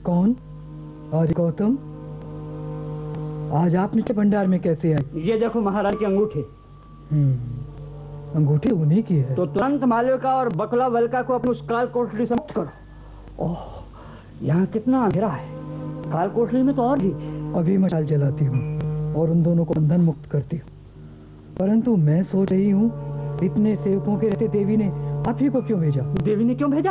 कौन? आज गौतम, आज आप नित्य भंडार में कैसे आए? ये देखो महाराज की अंगूठी। अंगूठी उन्हीं की है। तो तुरंत मालविका और बकला वल्का को अपनी उस काल कोठरी से मुक्त करो। ओह, यहाँ कितना अंधेरा है। काल कोठरी में तो और भी। अभी मशाल जलाती हूँ और उन दोनों को बंधन मुक्त करती हूँ। परंतु मैं सोच रही हूँ, इतने सेवकों के रहते देवी ने आप ही को क्यों भेजा? देवी ने क्यों भेजा?